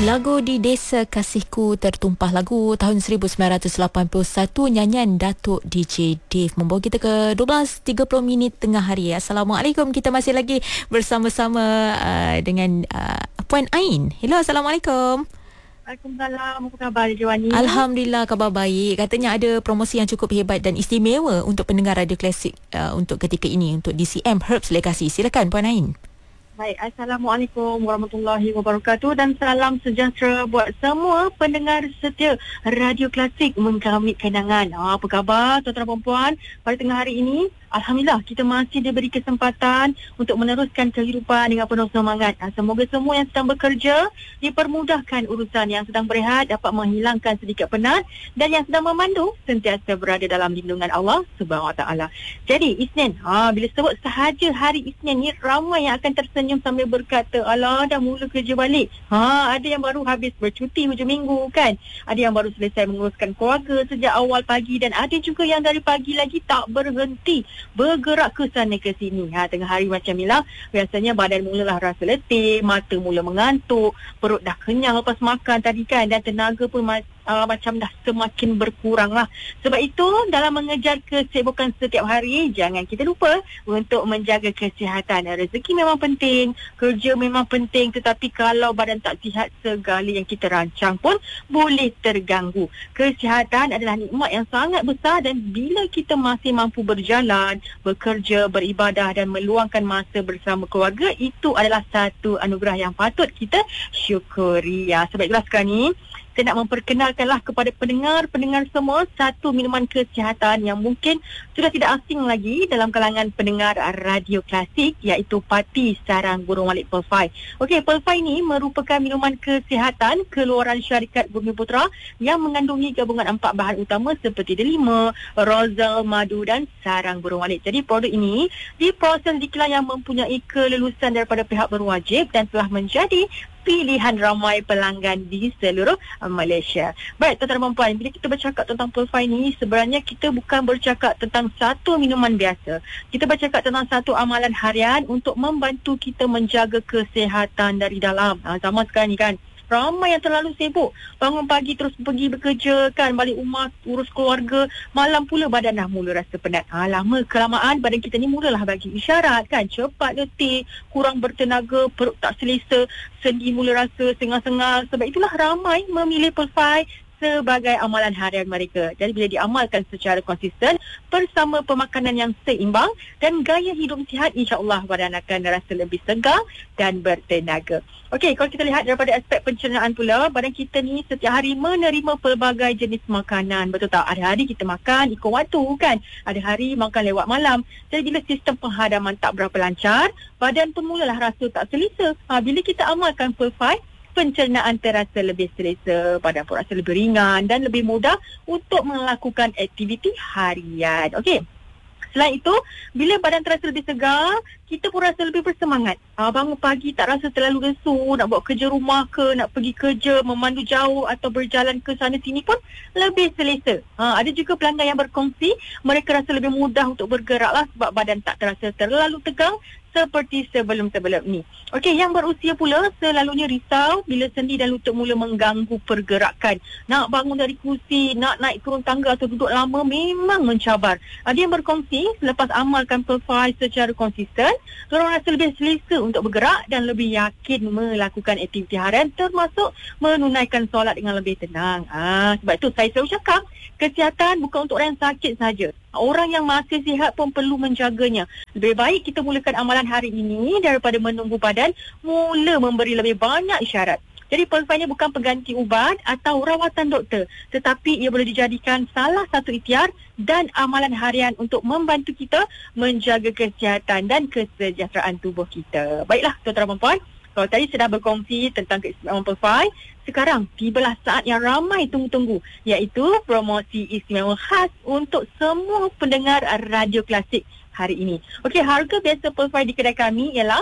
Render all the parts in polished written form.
Lagu Di Desa Kasihku Tertumpah, lagu tahun 1981, nyanyian Datuk DJ Dave, membawa kita ke 12.30 tengah hari. Assalamualaikum, kita masih lagi bersama-sama dengan Puan Ain. Hello, Assalamualaikum. Waalaikumsalam. Apa khabar, Joani? Alhamdulillah, khabar baik. Katanya ada promosi yang cukup hebat dan istimewa untuk pendengar Radio Klasik untuk ketika ini, untuk DCM Herbs Legacy. Silakan Puan Ain. Baik, Assalamualaikum warahmatullahi wabarakatuh dan salam sejahtera buat semua pendengar setia Radio Klasik Mengkamit Kenangan. Apa khabar tuan-tuan dan puan-puan? Pada tengah hari ini, Alhamdulillah kita masih diberi kesempatan untuk meneruskan kehidupan dengan penuh semangat. Semoga semua yang sedang bekerja dipermudahkan urusan, yang sedang berehat dapat menghilangkan sedikit penat, dan yang sedang memandu sentiasa berada dalam lindungan Allah Subhanahu Wa Taala. Jadi Isnin, bila sebut sahaja hari Isnin ni, ramai yang akan tersenyum sambil berkata, alah dah mula kerja balik. Ada yang baru habis bercuti hujung minggu kan. Ada yang baru selesai menguruskan keluarga sejak awal pagi, dan ada juga yang dari pagi lagi tak berhenti bergerak ke sana ke sini. Tengah hari macam inilah, biasanya badan mulalah rasa letih, mata mula mengantuk, perut dah kenyang lepas makan tadi kan, dan tenaga pun macam dah semakin berkurang lah. Sebab itu dalam mengejar kesibukan setiap hari, jangan kita lupa untuk menjaga kesihatan. Rezeki memang penting, kerja memang penting, tetapi kalau badan tak sihat, segala yang kita rancang pun boleh terganggu. Kesihatan adalah nikmat yang sangat besar, dan bila kita masih mampu berjalan, bekerja, beribadah dan meluangkan masa bersama keluarga, itu adalah satu anugerah yang patut kita syukuri. Sebab itulah sekarang ni saya nak memperkenalkanlah kepada pendengar semua satu minuman kesihatan yang mungkin sudah tidak asing lagi dalam kalangan pendengar Radio Klasik, iaitu Pati Sarang Burung Walit Pearl 5. Okey, Pearl 5 ni merupakan minuman kesihatan keluaran syarikat Bumi Putra yang mengandungi gabungan 4 bahan utama seperti delima, rozal, madu dan sarang burung walit. Jadi produk ini diproses di kilang yang mempunyai kelulusan daripada pihak berwajib dan telah menjadi pilihan ramai pelanggan di seluruh Malaysia. Baik, tuan-tuan dan puan, bila kita bercakap tentang Pearl 5 ni, sebenarnya kita bukan bercakap tentang satu minuman biasa. Kita bercakap tentang satu amalan harian untuk membantu kita menjaga kesihatan dari dalam. Sama sekarang ni kan, ramai yang terlalu sibuk. Bangun pagi terus pergi bekerja kan, balik rumah urus keluarga, malam pula badan dah mula rasa penat. Lama kelamaan badan kita ni mulalah bagi isyarat kan, cepat letih, kurang bertenaga, perut tak selesa, sendi mula rasa sengal-sengal. Sebab itulah ramai memilih Pearl 5 sebagai amalan harian mereka. Jadi bila diamalkan secara konsisten bersama pemakanan yang seimbang dan gaya hidup sihat, insya-Allah badan akan rasa lebih segar dan bertenaga. Okey, kalau kita lihat daripada aspek pencernaan pula, badan kita ni setiap hari menerima pelbagai jenis makanan. Betul tak? Ada hari kita makan ikut waktu kan. Ada hari makan lewat malam. Jadi bila sistem penghadaman tak berapa lancar, badan pun mulalah rasa tak selesa. Bila kita amalkan Pearl 5, pencernaan terasa lebih selesa, badan pun rasa lebih ringan dan lebih mudah untuk melakukan aktiviti harian. Okey. Selain itu, bila badan terasa lebih segar, kita pun rasa lebih bersemangat. Bangun pagi tak rasa terlalu lesu, nak buat kerja rumah ke, nak pergi kerja, memandu jauh atau berjalan ke sana sini pun lebih selesa. Ada juga pelanggan yang berkongsi, mereka rasa lebih mudah untuk bergeraklah sebab badan tak terasa terlalu tegang seperti sebelum-sebelum ni. Okey, yang berusia pula selalunya risau bila sendi dan lutut mula mengganggu pergerakan. Nak bangun dari kursi, nak naik turun tangga atau duduk lama memang mencabar. Ada yang berkongsi selepas amalkan Pearl 5 secara konsisten, diorang rasa lebih selesa untuk bergerak dan lebih yakin melakukan aktiviti harian, termasuk menunaikan solat dengan lebih tenang. Sebab itu saya selalu cakap, kesihatan bukan untuk orang yang sakit saja. Orang yang masih sihat pun perlu menjaganya. Lebih baik kita mulakan amalan hari ini daripada menunggu badan mula memberi lebih banyak isyarat. Jadi Pearl 5 ni bukan pengganti ubat atau rawatan doktor, tetapi ia boleh dijadikan salah satu ikhtiar dan amalan harian untuk membantu kita menjaga kesihatan dan kesejahteraan tubuh kita. Baiklah tuan-tuan dan puan, kalau tadi sudah berkongsi tentang keistimewaan Pearl 5, sekarang tibalah saat yang ramai tunggu-tunggu, iaitu promosi istimewa khas untuk semua pendengar Radio Klasik hari ini. Okey, harga biasa Pearl 5 di kedai kami ialah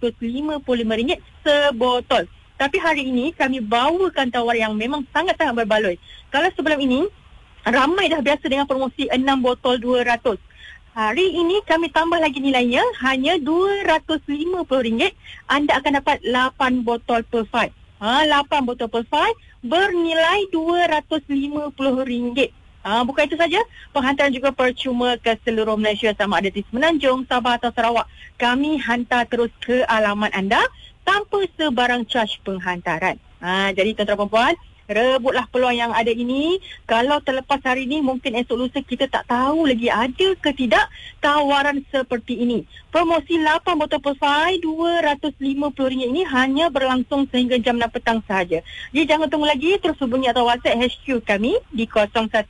RM155 sebotol. Tapi hari ini kami bawakan tawar yang memang sangat-sangat berbaloi. Kalau sebelum ini ramai dah biasa dengan promosi 6 botol 200. Hari ini kami tambah lagi nilainya hanya RM250. Anda akan dapat 8 botol Pearl 5. 8 botol Persai bernilai RM250. Bukan itu saja, penghantaran juga percuma ke seluruh Malaysia sama ada di Semenanjung, Sabah atau Sarawak. Kami hantar terus ke alamat anda tanpa sebarang caj penghantaran. Jadi tuan-tuan dan puan, rebutlah peluang yang ada ini. Kalau terlepas hari ini, mungkin esok lusa kita tak tahu lagi ada ke tidak tawaran seperti ini. Promosi 8 botol Persai RM250 ini hanya berlangsung sehingga jam 6 petang sahaja. Jadi jangan tunggu lagi, terus hubungi atau WhatsApp HQ kami di 014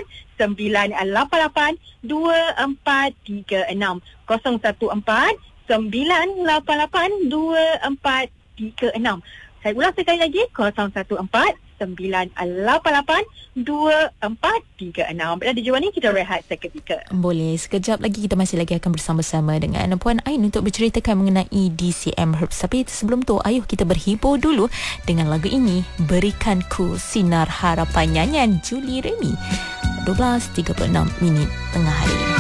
988 2436 014 988 2436. Saya ulang sekali lagi, 014 988 2436. Berada di Johor ni, kita rehat seketika. Boleh, sekejap lagi kita masih lagi akan bersama-sama dengan Puan Ain untuk berceritakan mengenai DCM Herbs. Tapi sebelum tu, ayuh kita berhibur dulu dengan lagu ini, Berikanku Sinar Harapan, nyanyian Julie Remy. 12.36 tengah hari.